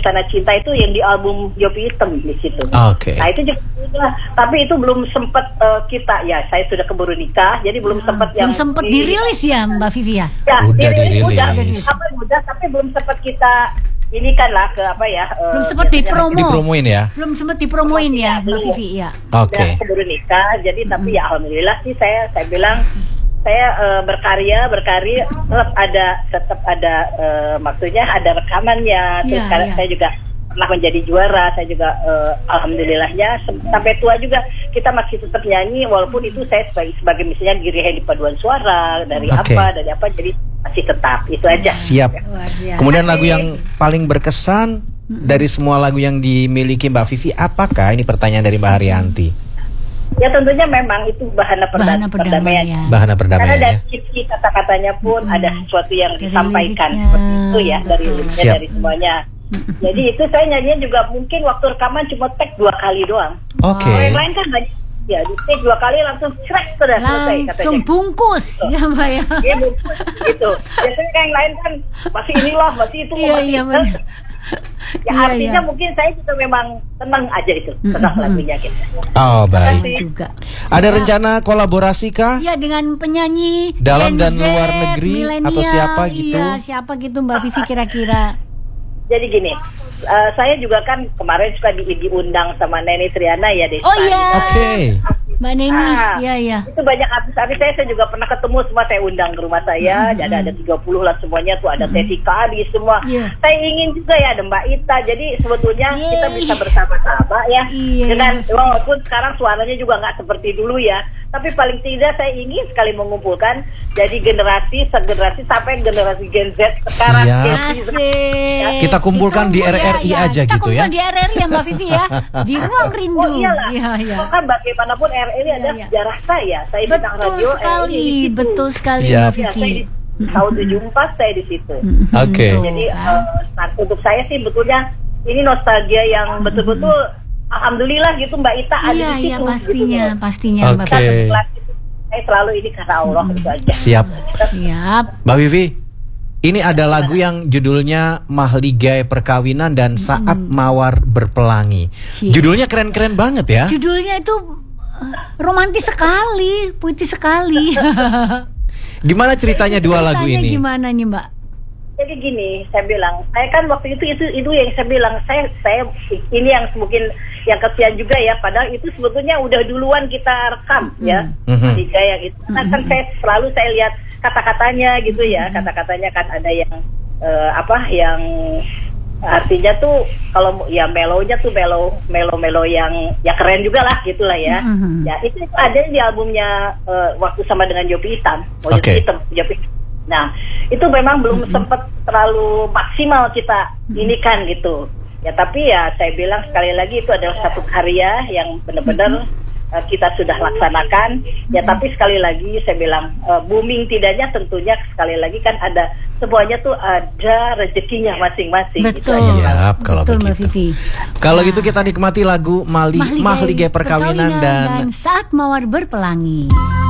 Sana Cinta itu yang di album Jopi Hitam di situ. Oke. Nah itu juga, tapi itu belum sempat kita ya. Saya sudah keburu nikah, jadi belum sempat yang. Belum sempat dirilis ya Mbak Vivi ya? Ya, Udah dirilis. Udah, tapi belum sempat kita ini kan lah ke apa ya? Belum sempat dipromoin ya? Belum sempat dipromoin ya Mbak Vivi ya. Oke. Keburu nikah, jadi tapi ya alhamdulillah sih saya bilang. Saya berkarya tetap ada maksudnya ada rekamannya. Terus saya juga pernah menjadi juara. Saya juga alhamdulillahnya sampai tua juga kita masih tetap nyanyi walaupun itu saya sebagai misalnya Giri di paduan suara dari apa jadi masih tetap itu aja. Siap. Kemudian lagu yang paling berkesan dari semua lagu yang dimiliki Mbak Vivi apakah? Ini pertanyaan dari Mbak Haryanti. Ya tentunya memang itu bahana perdamaian. Bahana perdamaian. Karena dari sisi kata-katanya pun ada sesuatu yang disampaikan seperti itu ya dari liriknya, dari semuanya. Jadi itu saya nyanyinya juga mungkin waktu rekaman cuma take 2 kali doang. Oke. Kalau yang lain kan banyak. Ya di take 2 kali langsung sudah selesai katanya. Langsung bungkus ya Mbak ya. Iya bungkus gitu. Biasanya yang lain kan masih inilah masih itu. Iya benar. Ya artinya mungkin saya juga memang tenang aja itu tentang lagunya gitu. Oh baik. Juga. Ada rencana kolaborasi kah? Ya dengan penyanyi dalam dan Gen Z, luar negeri atau siapa gitu? Iya siapa gitu Mbak Vivi kira-kira. Jadi gini, saya juga kan kemarin suka diundang sama Neni Triana ya Desa. Oh iya. Oke. Mbak Neni, iya. Itu banyak artis-artis saya juga pernah ketemu semua saya undang ke rumah saya. Ada 30 lah semuanya tuh ada Teti Kadi semua. Saya ingin juga ya ada Mbak Ita. Jadi sebetulnya kita bisa bersama-sama ya. Dengan walaupun sekarang suaranya juga nggak seperti dulu ya. Tapi paling tidak saya ingin sekali mengumpulkan jadi generasi sampai generasi Gen Z sekarang. Asik. Kita kumpulkan di RRI aja gitu ya. Kita kumpul di RRI ya Mbak Vivi ya. Di Ruang Rindu. Oh iyalah. Iya. Kan bagaimanapun RRI adalah sejarah saya. Saya bintang radio RRI. Betul sekali Siap. Mbak Vivi. Tahun 74 saya di situ. Oke. Jadi untuk saya sih betulnya ini nostalgia yang betul-betul alhamdulillah gitu Mbak Ita ada di situ. Iya pastinya Mbak Vivi. Saya selalu ini karena Allah itu aja. Siap. Mbak Vivi, ini ada lagu yang judulnya Mahligai Perkawinan dan Saat Mawar Berpelangi. Judulnya keren-keren banget ya. Judulnya itu romantis sekali, puitis sekali. Gimana ceritanya dua lagu ini? Gimana nih Mbak? Jadi gini, saya bilang, saya kan waktu itu yang saya bilang, saya ini yang mungkin yang kesian juga ya, padahal itu sebetulnya udah duluan kita rekam ya, tiga yang itu. Nah, kan saya lihat kata-katanya gitu ya, kata-katanya kan ada yang yang artinya tuh kalau ya melonya tuh melo yang ya keren juga lah gitulah ya. Ya itu ada di albumnya waktu sama dengan Jopi Hitam, Jopi. Nah, itu memang belum sempat terlalu maksimal kita ini kan gitu. Ya tapi ya saya bilang sekali lagi itu adalah satu karya yang benar-benar kita sudah laksanakan. Ya tapi sekali lagi saya bilang booming tidaknya tentunya sekali lagi kan ada semuanya tuh ada rezekinya masing-masing. Betul. Gitu. Siap kalau betul, begitu. Kalau gitu kita nikmati lagu Mahligai Perkawinan dan Saat Mawar Berpelangi.